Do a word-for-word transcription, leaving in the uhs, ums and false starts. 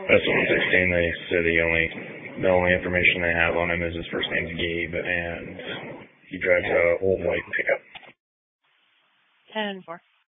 S one sixteen, they said the only, the only information they have on him is his first name's Gabe, and he drives a old white pickup. ten four.